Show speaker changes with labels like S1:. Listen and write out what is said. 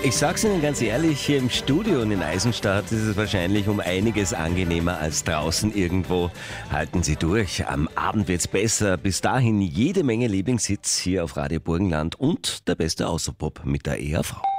S1: Ich sag's Ihnen ganz ehrlich, hier im Studio und in Eisenstadt ist es wahrscheinlich um einiges angenehmer als draußen irgendwo. Halten Sie durch, am Abend wird's besser. Bis dahin jede Menge Lieblingshits hier auf Radio Burgenland und der beste Außerpop mit der ERV.